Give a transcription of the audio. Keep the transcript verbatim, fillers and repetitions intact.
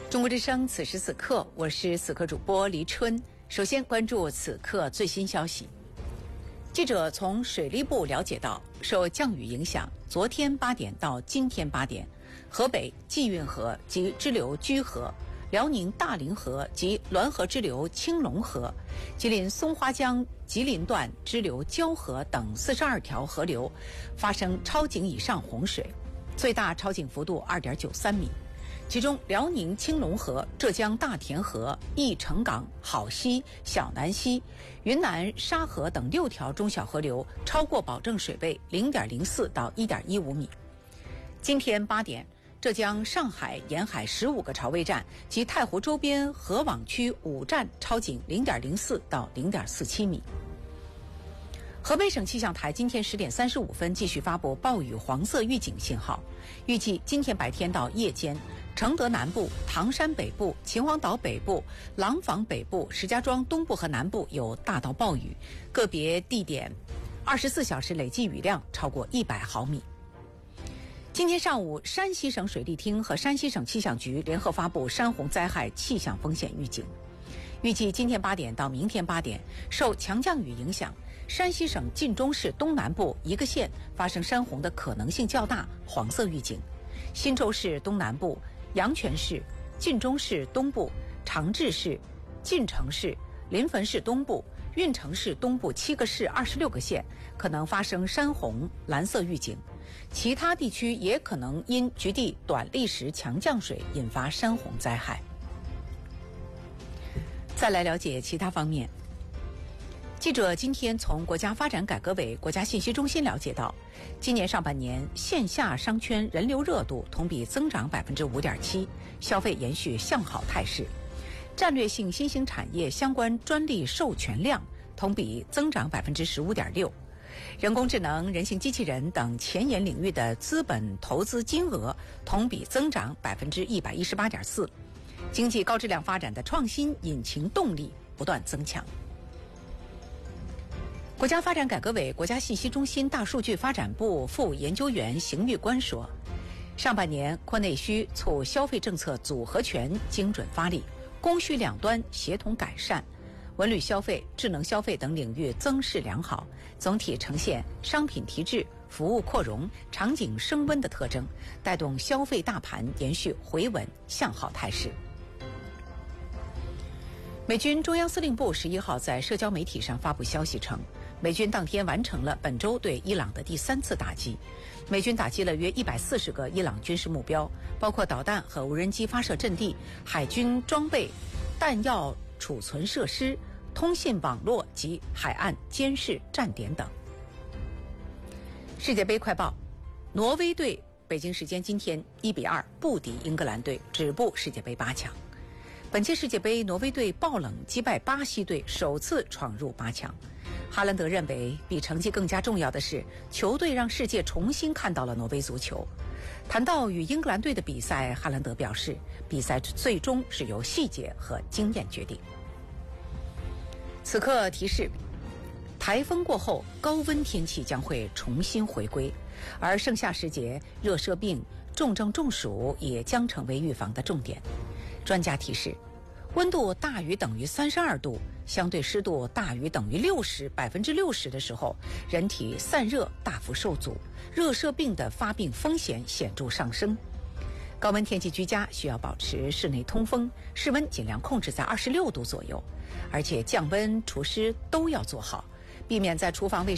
中国之声，此时此刻，我是此刻主播黎春。首先关注此刻最新消息。记者从水利部了解到，受降雨影响，昨天八点到今天八点，河北济运河及支流居河、辽宁大凌河及滦河支流青龙河、吉林松花江吉林段支流交河等四十二条河流发生超警以上洪水，最大超警幅度 二点九三米。其中，辽宁青龙河、浙江大田河、义城港、好溪、小南溪、云南沙河等六条中小河流超过保证水位 零点零四 到 一点一五米。今天八点，浙江上海沿海十五个潮位站及太湖周边河网区五站超警 零点零四 到 零点四七米。河北省气象台今天十点三十五分继续发布暴雨黄色预警信号，预计今天白天到夜间，承德南部、唐山北部、秦皇岛北部、廊坊北部、石家庄东部和南部有大到暴雨，个别地点二十四小时累计雨量超过一百毫米。今天上午，山西省水利厅和山西省气象局联合发布山洪灾害气象风险预警。预计今天八点到明天八点，受强降雨影响，山西省晋中市东南部一个县发生山洪的可能性较大，黄色预警；忻州市东南部、阳泉市、晋中市东部、长治市、晋城市、临汾市东部、运城市东部七个市二十六个县可能发生山洪，蓝色预警。其他地区也可能因局地短历时强降水引发山洪灾害。再来了解其他方面。记者今天从国家发展改革委国家信息中心了解到，今年上半年线下商圈人流热度同比增长 百分之五点七， 消费延续向好态势。战略性新兴产业相关专利授权量同比增长 百分之十五点六， 人工智能、人形机器人等前沿领域的资本投资金额同比增长 百分之一百一十八点四， 经济高质量发展的创新引擎动力不断增强。国家发展改革委国家信息中心大数据发展部副研究员邢玉官说，上半年扩内需促消费政策组合拳精准发力，供需两端协同改善，文旅消费、智能消费等领域增势良好，总体呈现商品提质、服务扩容、场景升温的特征，带动消费大盘延续回稳向好态势。美军中央司令部十一号在社交媒体上发布消息称，美军当天完成了本周对伊朗的第三次打击。美军打击了约一百四十个伊朗军事目标，包括导弹和无人机发射阵地、海军装备、弹药储存设施、通信网络及海岸监视站点等。世界杯快报：挪威队北京时间今天一比二不敌英格兰队，止步世界杯八强。本届世界杯，挪威队爆冷击败巴西队，首次闯入八强。哈兰德认为，比成绩更加重要的是，球队让世界重新看到了挪威足球。谈到与英格兰队的比赛，哈兰德表示，比赛最终是由细节和经验决定。此刻提示，台风过后，高温天气将会重新回归，而盛夏时节，热射病、重症中暑也将成为预防的重点。专家提示，温度大于等于三十二度，相对湿度大于等于六十百分之六十的时候，人体散热大幅受阻，热射病的发病风险显著上升。高温天气居家需要保持室内通风，室温尽量控制在二十六度左右，而且降温除湿都要做好，避免在厨房卫